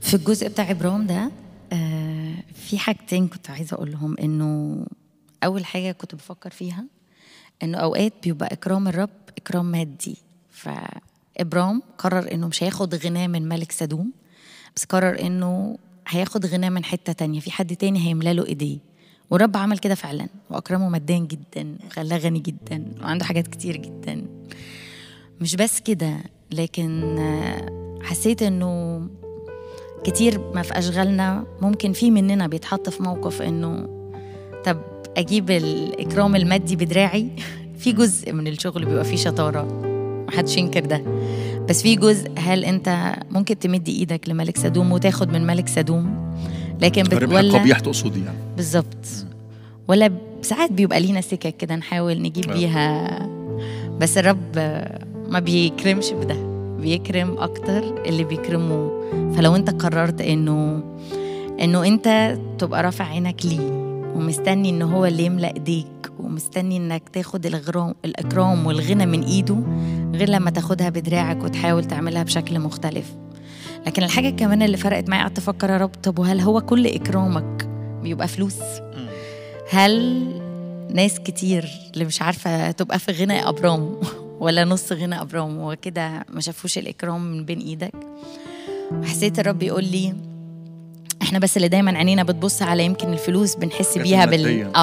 في الجزء بتاع إبرام ده في حاجتين كنت عايزة أقولهم. إنه أول حاجة كنت بفكر فيها إنه أوقات بيبقى إكرام الرب إكرام مادي. فإبرام قرر إنه مش هياخد غناه من ملك سدوم، بس قرر إنه هياخد غناه من حتة تانية، في حد تاني هيملاله إيديه. والرب عمل كده فعلا وأكرمه ماديا جدا وخلاه غني جدا وعنده حاجات كتير جدا. مش بس كده، لكن حسيت إنه كتير ما في أشغالنا ممكن في مننا بيتحط في موقف إنه طب أجيب الإكرام المادي بدراعي. في جزء من الشغل بيبقى فيه شطارة، محدش ينكر ده، بس في جزء هل أنت ممكن تمدي إيدك لملك سدوم وتاخد من ملك سدوم، لكن ربح قبيح تقصدي يعني؟ بالظبط. ولا ساعات بيبقى لينا سكة كده نحاول نجيب بيها، بس الرب ما بيكرمش بده، بيكرم أكتر اللي بيكرمه. فلو أنت قررت إنه أنت تبقى رافع عينك ليه ومستني إنه هو اللي يملأ إيديك ومستني إنك تاخد الإكرام والغنى من إيده، غير لما تاخدها بدراعك وتحاول تعملها بشكل مختلف. لكن الحاجة كمان اللي فرقت معي، قعدت أفكر يا رب، طب وهل هو كل إكرامك بيبقى فلوس؟ هل ناس كتير اللي مش عارفة تبقى في غنى أبرام ولا نص غنى أبرام وكده ما شافوش الإكرام من بين إيدك؟ وحسيت الرب يقول لي احنا بس اللي دايما عينينا بتبص على يمكن الفلوس، بنحس بيها